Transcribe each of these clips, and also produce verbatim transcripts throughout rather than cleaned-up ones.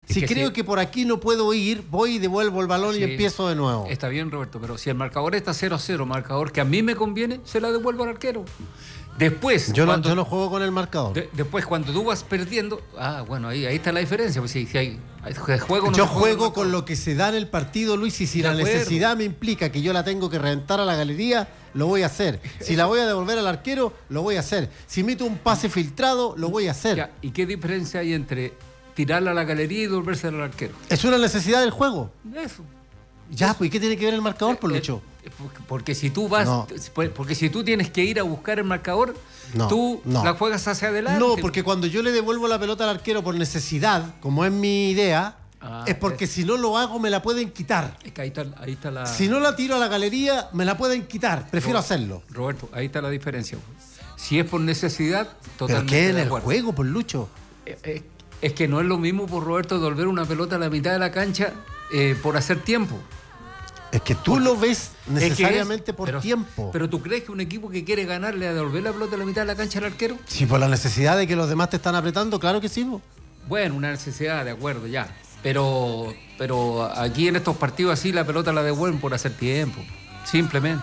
Si creo si... que por aquí no puedo ir, voy y devuelvo el balón sí, y empiezo de nuevo. Está bien, Roberto, pero si el marcador está cero a cero, marcador que a mí me conviene, se la devuelvo al arquero. Después... Yo, cuando, no, yo no juego con el marcador. De, después, cuando tú vas perdiendo... Ah, bueno, ahí, ahí está la diferencia. Pues si, si hay, hay juego, no yo juego con lo que se da en el partido, Luis, y si la acuerdo. necesidad me implica que yo la tengo que reventar a la galería, lo voy a hacer. Si la voy a devolver al arquero, lo voy a hacer. Si meto un pase filtrado, lo voy a hacer. Ya, ¿y qué diferencia hay entre tirarla a la galería y devolvérsela al arquero? Es una necesidad del juego. Eso. Ya, pues, ¿y qué tiene que ver el marcador, por Lucho? Porque si tú vas, no. porque si tú tienes que ir a buscar el marcador, no, tú no. la juegas hacia adelante. No, porque cuando yo le devuelvo la pelota al arquero por necesidad, como es mi idea, ah, es porque es... si no lo hago me la pueden quitar. Es que ahí está, ahí está la... Si no la tiro a la galería, me la pueden quitar. Prefiero Roberto, hacerlo. Roberto, ahí está la diferencia. Si es por necesidad, totalmente. ¿Pero qué en el juego, por Lucho? Eh, eh, es que no es lo mismo por Roberto devolver una pelota a la mitad de la cancha eh, por hacer tiempo. Es que tú Porque, lo ves necesariamente es, por pero, tiempo. Pero ¿tú crees que un equipo que quiere ganar le va a devolver la pelota a la mitad de la cancha al arquero? Sí, por la necesidad de que los demás te están apretando, claro que sí. ¿No? Bueno, una necesidad, de acuerdo, ya. Pero, pero aquí en estos partidos así la pelota la devuelven por hacer tiempo. Simplemente.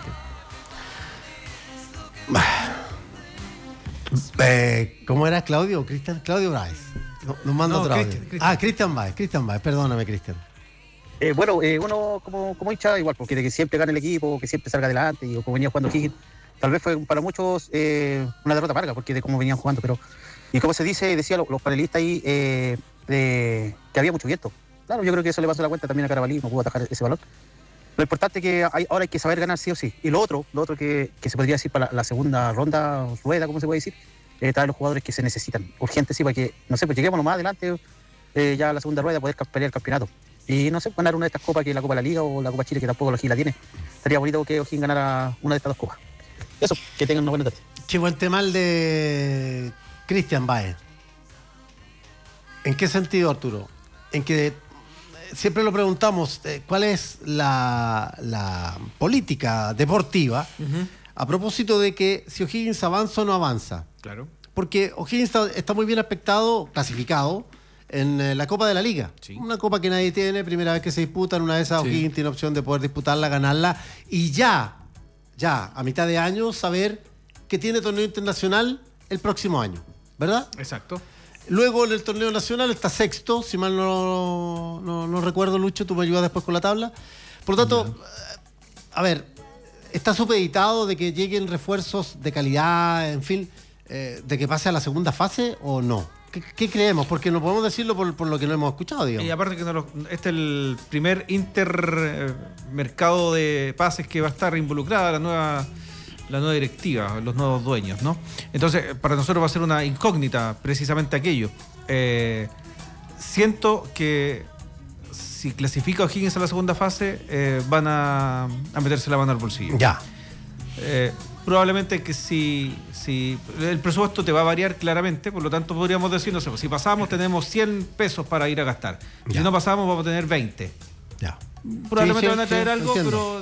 Eh, ¿Cómo era Claudio? ¿Cristian? Claudio Báez. No, nos manda no, otro audio. Ah, Cristian Báez, Cristian Báez, perdóname, Cristian. Eh, bueno, eh, uno como, como hincha igual, porque de que siempre gane el equipo, que siempre salga adelante, y como venía jugando Higgins, tal vez fue para muchos eh, una derrota amarga, porque de cómo venían jugando, pero y como se dice, decían los, los panelistas ahí, eh, de, que había mucho viento. Claro, yo creo que eso le pasó la cuenta también a Carabalí, no pudo atajar ese balón. Lo importante es que hay, ahora hay que saber ganar sí o sí. Y lo otro, lo otro que, que se podría decir para la, la segunda ronda, rueda, ¿cómo se puede decir? Eh, traer los jugadores que se necesitan, urgentes, sí, para que, no sé, pues lleguemos más adelante, eh, ya a la segunda rueda, poder pelear el campeonato. Y no sé, ganar una de estas copas, que es la Copa de la Liga o la Copa Chile, que tampoco O'Higgins la tiene. Estaría bonito que O'Higgins ganara una de estas dos copas. Eso, que tengan una buena tarde. Qué buen tema el de Cristian Báez. ¿En qué sentido, Arturo? En que siempre lo preguntamos, eh, ¿cuál es la, la política deportiva uh-huh. a propósito de que si O'Higgins avanza o no avanza? Claro. Porque O'Higgins está, está muy bien aspectado, clasificado, en eh, la Copa de la Liga. Sí. Una copa que nadie tiene, primera vez que se disputan, una de esas sí. O'Higgins tiene opción de poder disputarla, ganarla, y ya, ya, a mitad de año, saber que tiene torneo internacional el próximo año, ¿verdad? Exacto. Luego en el torneo nacional está sexto, si mal no, no, no recuerdo, Lucho, tú me ayudas después con la tabla. Por lo tanto, yeah. a ver, está supeditado de que lleguen refuerzos de calidad, en fin, eh, de que pase a la segunda fase o no. ¿Qué, qué creemos? Porque no podemos decirlo por, por lo que no hemos escuchado, digamos. Y aparte que no lo, este es el primer intermercado de pases que va a estar involucrada la nueva, la nueva directiva, los nuevos dueños, ¿no? Entonces, para nosotros va a ser una incógnita precisamente aquello. Eh, siento que si clasifica O'Higgins a la segunda fase, eh, van a, a meterse la mano al bolsillo. Ya. Eh, probablemente que si, si el presupuesto te va a variar claramente, por lo tanto podríamos decir, no sé, pues si pasamos tenemos cien pesos para ir a gastar. Ya. Si no pasamos vamos a tener veinte. Ya. Probablemente sí, sí, van a traer sí, algo, entiendo. pero...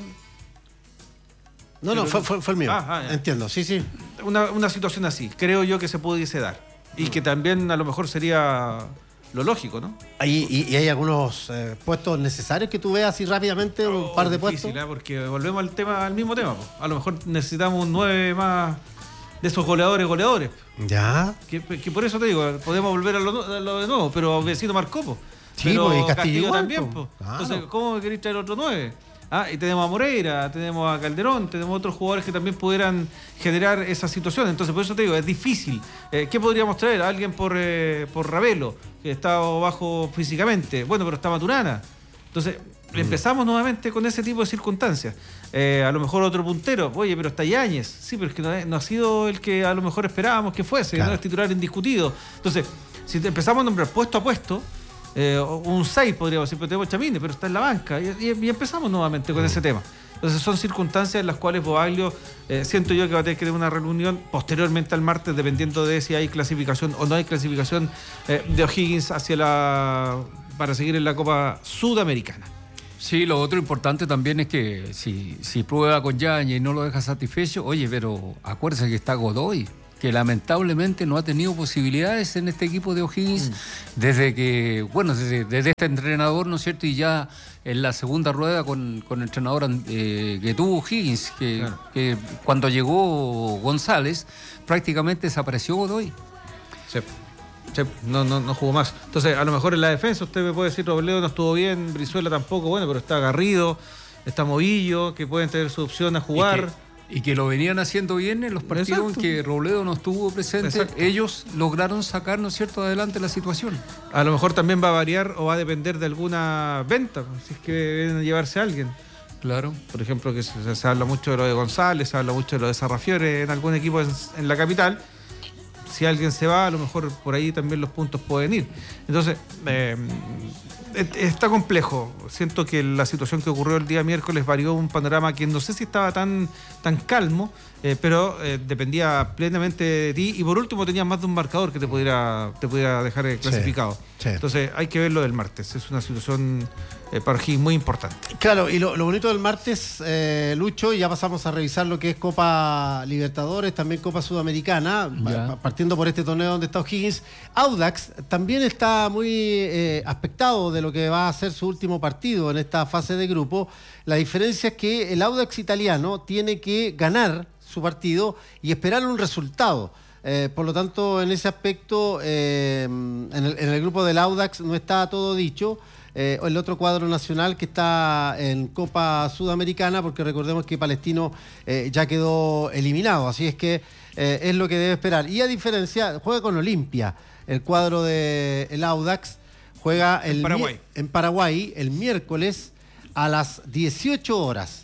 No, pero, no, fue, fue, fue el mío. Ah, ah, entiendo, sí, sí. Una, una situación así, creo yo que se pudiese dar. Y mm. que también a lo mejor sería... lo lógico, ¿no? ¿Hay, y, ¿Y hay algunos eh, puestos necesarios que tú veas así rápidamente, oh, un par de difícil, puestos? ¿eh? Porque volvemos al tema, al mismo tema. Po. A lo mejor necesitamos nueve más de esos goleadores, goleadores. Ya. Que, que por eso te digo, podemos volver a lo, a lo de nuevo, pero vecino marcó, po. Sí, pero pues, y Castillo, Castillo igual, también, po. po. Claro. Entonces, ¿cómo queréis traer otro nueve? Ah, y tenemos a Moreira, tenemos a Calderón, tenemos otros jugadores que también pudieran generar esa situación. Entonces, por eso te digo, es difícil. Eh, ¿Qué podríamos traer? ¿Alguien por, eh, por Ravelo, que está bajo físicamente? Bueno, pero está Maturana. Entonces, mm. empezamos nuevamente con ese tipo de circunstancias. Eh, a lo mejor otro puntero, oye, pero está Yáñez. Sí, pero es que no, no ha sido el que a lo mejor esperábamos que fuese, claro. No es titular indiscutido. Entonces, si empezamos a nombrar puesto a puesto, Eh, un seis podríamos decir, pero tenemos Chamine, pero está en la banca y, y, y empezamos nuevamente con mm. ese tema. Entonces son circunstancias en las cuales Boaglio eh, siento yo que va a tener que tener una reunión posteriormente al martes, dependiendo de si hay clasificación o no hay clasificación eh, de O'Higgins hacia la para seguir en la Copa Sudamericana. Sí, lo otro importante también es que si, si prueba con Yáñez y no lo deja satisfecho, oye, pero acuérdese que está Godoy. que lamentablemente no ha tenido posibilidades en este equipo de O'Higgins, mm. desde que, bueno, desde, desde este entrenador, ¿no es cierto? Y ya en la segunda rueda con, con el entrenador eh, que tuvo O'Higgins, que, claro. que cuando llegó González, prácticamente desapareció Godoy. Sí. Sí, no, no, no jugó más. Entonces, a lo mejor en la defensa usted me puede decir, Robledo no estuvo bien, Brizuela tampoco, bueno, pero está Garrido, está Movillo, que pueden tener su opción a jugar. Y que, y que lo venían haciendo bien en los partidos Exacto. en que Robledo no estuvo presente. Exacto. Ellos lograron sacar, ¿no es cierto?, adelante la situación. A lo mejor también va a variar o va a depender de alguna venta, si es que vienen a llevarse a alguien. Claro. Por ejemplo, que se, se habla mucho de lo de González, se habla mucho de lo de Sarrafiore en algún equipo en, en la capital. Si alguien se va, a lo mejor por ahí también los puntos pueden ir. Entonces, eh, está complejo. Siento que la situación que ocurrió el día miércoles varió un panorama que no sé si estaba tan, tan calmo, eh, pero eh, dependía plenamente de ti. Y por último, tenías más de un marcador que te pudiera, te pudiera dejar clasificado. Sí, sí. Entonces, hay que verlo del martes. Es una situación eh, para O'Higgins muy importante. Claro, y lo, lo bonito del martes, eh, Lucho, y ya pasamos a revisar lo que es Copa Libertadores, también Copa Sudamericana, ya. partiendo por este torneo donde está O'Higgins. Audax también está muy eh, aspectado de lo que va a ser su último partido en esta fase de grupo. La diferencia es que el Audax italiano tiene que ganar su partido y esperar un resultado. Eh, por lo tanto, en ese aspecto, eh, en, el, en el grupo del Audax no está todo dicho. Eh, el otro cuadro nacional que está en Copa Sudamericana, porque recordemos que Palestino eh, ya quedó eliminado, así es que eh, es lo que debe esperar. Y a diferencia, juega con Olimpia, el cuadro del Audax, juega el en Paraguay. en Paraguay el miércoles a las dieciocho horas.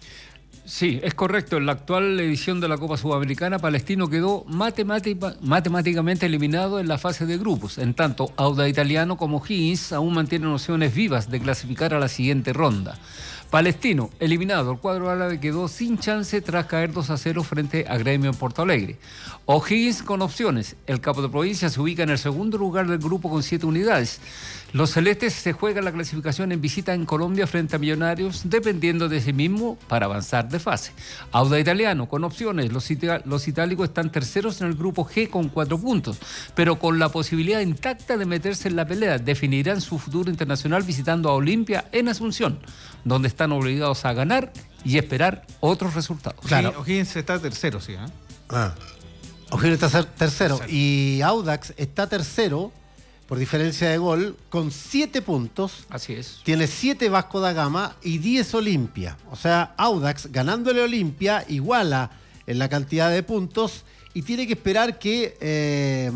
Sí, es correcto. En la actual edición de la Copa Sudamericana, Palestino quedó matemática, matemáticamente eliminado en la fase de grupos. En tanto, Audax Italiano como O'Higgins aún mantienen opciones vivas de clasificar a la siguiente ronda. Palestino, eliminado. El cuadro árabe quedó sin chance tras caer dos a cero frente a Gremio en Porto Alegre. O'Higgins con opciones. El capo de provincia se ubica en el segundo lugar del grupo con siete unidades. Los celestes se juegan la clasificación en visita en Colombia frente a Millonarios, dependiendo de sí mismo para avanzar de fase. Audax Italiano con opciones. Los, ita- los itálicos están terceros en el grupo G con cuatro puntos, pero con la posibilidad intacta de meterse en la pelea. Definirán su futuro internacional visitando a Olimpia en Asunción, donde están obligados a ganar y esperar otros resultados. Claro, O'Higgins está tercero, sí. ¿eh? Ah. O'Higgins está tercero. tercero y Audax está tercero por diferencia de gol con siete puntos. Así es. Tiene siete Vasco da Gama y diez Olimpia. O sea, Audax ganándole a Olimpia iguala en la cantidad de puntos y tiene que esperar que eh,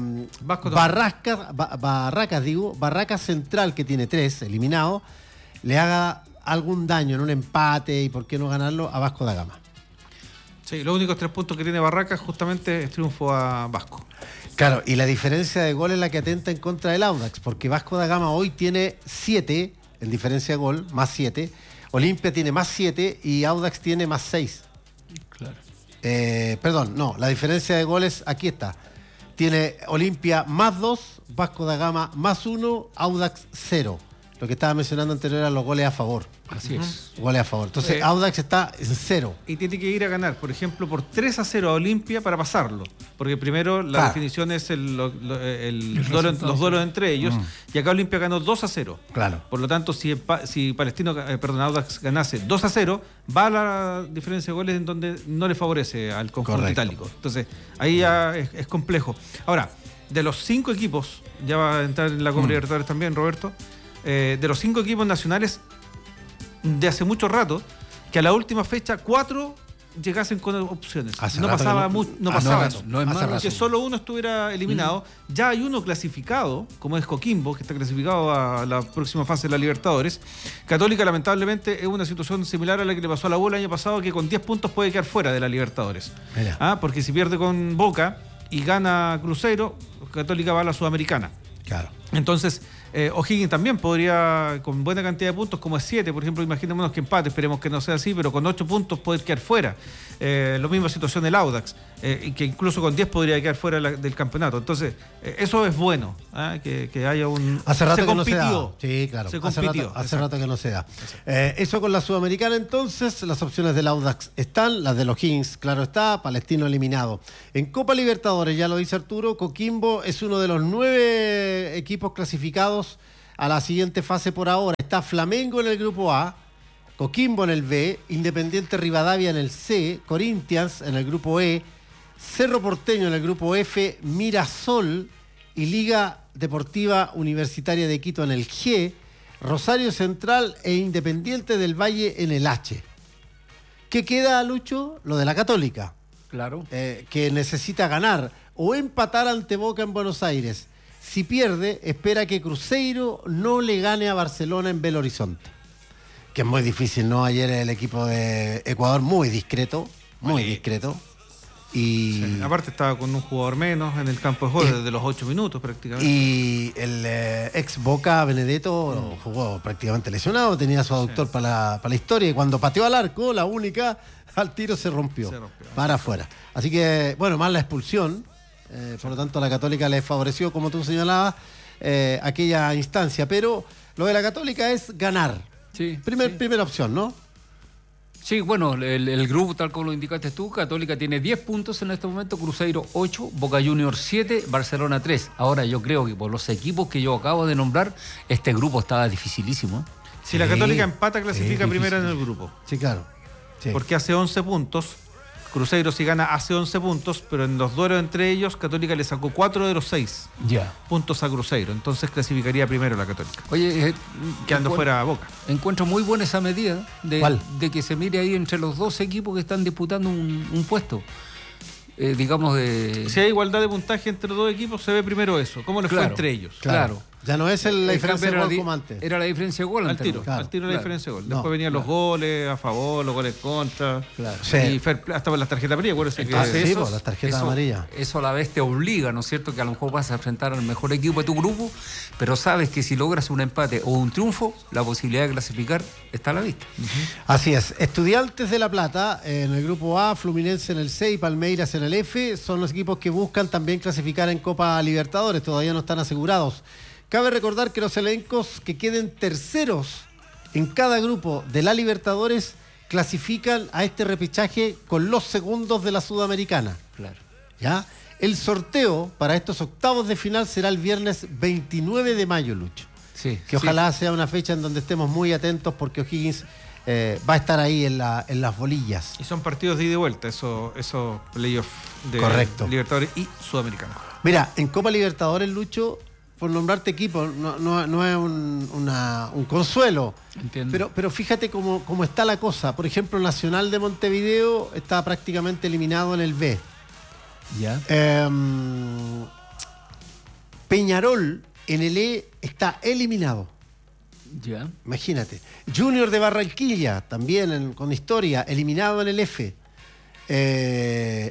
Barracas, ba, Barracas, digo, Barracas Central, que tiene tres eliminados, le haga algún daño en un empate y por qué no ganarlo a Vasco da Gama. Sí, los únicos tres puntos que tiene Barracas justamente es triunfo a Vasco. Claro, y la diferencia de gol es la que atenta en contra del Audax, porque Vasco da Gama hoy tiene siete en diferencia de gol, más siete. Olimpia tiene más siete y Audax tiene más seis. Claro. Eh, perdón, no, la diferencia de goles aquí está. Tiene Olimpia más dos, Vasco da Gama más uno, Audax cero. Lo que estaba mencionando anterior eran los goles a favor. Así es. Goles a favor. Entonces, eh, Audax está en cero. Y tiene que ir a ganar, por ejemplo, por tres a cero a Olimpia para pasarlo. Porque primero la claro. definición es el, lo, lo, el el duelo, los duelos entre ellos. Mm. Y acá Olimpia ganó dos a cero. Claro. Por lo tanto, si, si Palestino, eh, perdón, Audax ganase dos a cero, va a la diferencia de goles en donde no le favorece al conjunto Correcto. Itálico. Entonces, ahí ya es, es complejo. Ahora, de los cinco equipos, ya va a entrar en la Copa mm. Libertadores también, Roberto. Eh, de los cinco equipos nacionales de hace mucho rato, que a la última fecha cuatro llegasen con opciones. Hace no pasaba, no, no ah, pasaba no, eso. No es más que solo uno estuviera eliminado. Mm. Ya hay uno clasificado, como es Coquimbo, que está clasificado a la próxima fase de la Libertadores. Católica, lamentablemente, es una situación similar a la que le pasó a la U el año pasado, que con diez puntos puede quedar fuera de la Libertadores. ¿Ah? Porque si pierde con Boca y gana Cruzeiro, Católica va a la Sudamericana. Claro. Entonces, eh, O'Higgins también podría, con buena cantidad de puntos, como es siete, por ejemplo, imaginémonos que empate, esperemos que no sea así, pero con ocho puntos puede quedar fuera. Eh, lo misma situación el Audax. eh, y que incluso con diez podría quedar fuera la, del campeonato. Entonces, eh, eso es bueno, ¿eh? que, que haya un... Hace rato se que compitió. no se da. Sí, claro. Se hace compitió. rato, hace rato que no se da. Eh, eso con la Sudamericana, entonces, las opciones del Audax están, las de los Higgins, claro está, Palestino eliminado. En Copa Libertadores, ya lo dice Arturo, Coquimbo es uno de los nueve equipos clasificados a la siguiente fase por ahora. Está Flamengo en el grupo A, Coquimbo en el B, Independiente Rivadavia en el C, Corinthians en el grupo E, Cerro Porteño en el grupo F, Mirasol y Liga Deportiva Universitaria de Quito en el G, Rosario Central e Independiente del Valle en el H. ¿Qué queda, Lucho? Lo de la Católica. Claro. Eh, que necesita ganar o empatar ante Boca en Buenos Aires. Si pierde, espera que Cruzeiro no le gane a Barcelona en Belo Horizonte. Que es muy difícil, ¿no? Ayer el equipo de Ecuador muy discreto, muy Oye. discreto. Y, Sí, aparte estaba con un jugador menos en el campo de juego Eh, desde los ocho minutos prácticamente. y el eh, ex Boca, Benedetto, jugó prácticamente lesionado, tenía su aductor Sí. para, la, para la historia y cuando pateó al arco, la única, al tiro se rompió, Se rompió. para afuera. Así que, bueno, más la expulsión, eh, por lo tanto a la Católica le favoreció, como tú señalabas, eh, aquella instancia, pero lo de la Católica es ganar. Sí, Primer, sí. Primera opción, ¿no? Sí, bueno, el, el grupo, tal como lo indicaste tú, Católica tiene diez puntos en este momento, Cruzeiro ocho, Boca Juniors siete, Barcelona tres. Ahora yo creo que por los equipos que yo acabo de nombrar, este grupo estaba dificilísimo. ¿eh? Si la Sí, Católica empata, sí, clasifica difícil. primera en el grupo. Sí, claro. Sí. Porque hace once puntos. Cruzeiro si gana hace once puntos, pero en los duelos entre ellos, Católica le sacó cuatro de los seis Ya. puntos a Cruzeiro. Entonces clasificaría primero la Católica. Oye, eh, Quedando encuent- fuera a Boca. Encuentro muy buena esa medida de, ¿Cuál? de que se mire ahí entre los dos equipos que están disputando un, un puesto. Eh, digamos de... Si hay igualdad de puntaje entre los dos equipos, se ve primero eso. ¿Cómo les fue Claro. entre ellos? Claro. Ya no es el- la En diferencia cambio, de era gol di- como antes. Era la diferencia de gol Al anterior. tiro, Claro, al tiro la claro. diferencia de gol. No, Después venían los goles a favor, los goles contra. Claro. Sí. Y fair play, hasta por las tarjetas amarillas, acuérdense que Ah, sí, eso- pues, las tarjetas eso- amarillas. Eso a la vez te obliga, ¿no es cierto?, que a lo mejor vas a enfrentar al mejor equipo de tu grupo, pero sabes que si logras un empate o un triunfo, la posibilidad de clasificar está a la vista. Así es. Estudiantes de La Plata en el grupo A, Fluminense en el C y Palmeiras en el F son los equipos que buscan también clasificar en Copa Libertadores. Todavía no están asegurados. Cabe recordar que los elencos que queden terceros en cada grupo de la Libertadores clasifican a este repechaje con los segundos de la Sudamericana. Claro. ¿Ya? El sorteo para estos octavos de final será el viernes veintinueve de mayo, Lucho. Sí. Que ojalá sea una fecha en donde estemos muy atentos porque O'Higgins eh, va a estar ahí en, la, en las bolillas. Y son partidos de ida y vuelta, esos eso playoffs de Correcto. Libertadores y Sudamericana. Mira, en Copa Libertadores, Lucho, por nombrarte equipo, no, no- no es un, una- un consuelo. Entiendo. Pero, pero fíjate cómo, cómo está la cosa. Por ejemplo, Nacional de Montevideo está prácticamente eliminado en el B. Ya. Em, Peñarol en el E está eliminado. Ya. Imagínate. Junior de Barranquilla, también en- con historia, eliminado en el F. Eh,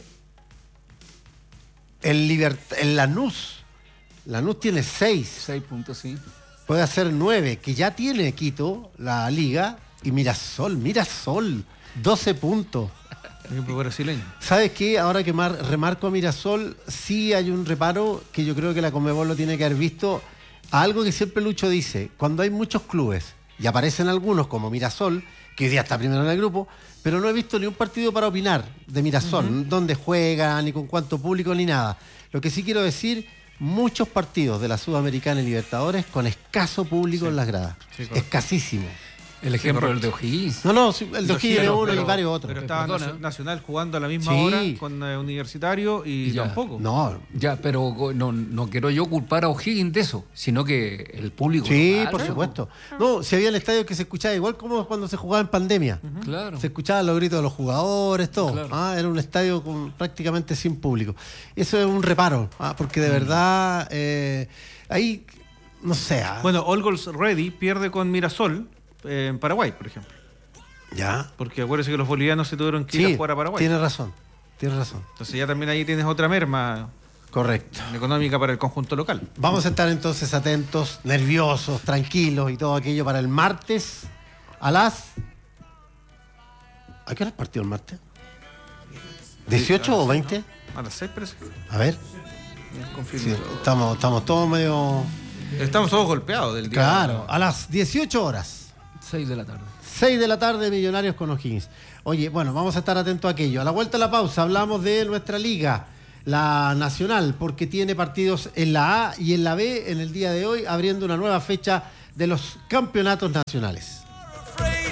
el, Libert- el Lanús. Lanús tiene seis. Seis puntos, sí. Puede hacer nueve, que ya tiene Quito, la liga. Y Mirasol, Mirasol, doce puntos. Equipo brasileño. ¿Sabes qué? Ahora que mar- remarco a Mirasol, sí hay un reparo que yo creo que la Conmebol lo tiene que haber visto. A algo que siempre Lucho dice, cuando hay muchos clubes, y aparecen algunos como Mirasol, que hoy día está primero en el grupo, pero no he visto ni un partido para opinar de Mirasol, dónde juega, ni con cuánto público, ni nada. Lo que sí quiero decir, muchos partidos de la Sudamericana y Libertadores con escaso público Sí. en las gradas. Sí, correcto. Escasísimo. El ejemplo correcto. del de O'Higgins. No, no, sí, el de O'Higgins es Pero- uno y pero- varios otros. Pero estaba Perdona. Nacio- Nacional jugando a la misma Sí. hora con eh, Universitario y Ya. tampoco. No, Ya, pero go- no, no quiero yo culpar a O'Higgins de eso, sino que el público. sí, local, por ¿no? supuesto. No, si había el estadio que se escuchaba igual como cuando se jugaba en pandemia. Claro. Se escuchaban los gritos de los jugadores, todo. Claro. Ah, era un estadio con, prácticamente sin público. Eso es un reparo, ah, porque de verdad eh, ahí, no sé. ah, Bueno, All Goals Ready pierde con Mirasol eh, en Paraguay, por ejemplo. ya. Porque acuérdense que los bolivianos se tuvieron que ir a Sí, jugar a Paraguay. tienes razón, tienes razón. Entonces ya también ahí tienes otra merma Correcto. económica para el conjunto local. Vamos a estar entonces atentos, nerviosos, tranquilos y todo aquello para el martes a las... ¿A qué hora es el partido el martes? ¿dieciocho o veinte? A las seis parece. A ver. Confirmo. Sí, estamos, estamos todos medio... Estamos todos golpeados del día. Claro, a las dieciocho horas. seis de la tarde. seis de la tarde, Millonarios con O'Higgins. Oye, bueno, vamos a estar atentos a aquello. A la vuelta de la pausa hablamos de nuestra liga, la Nacional, porque tiene partidos en la A y en la B en el día de hoy, abriendo una nueva fecha de los campeonatos nacionales. Afraid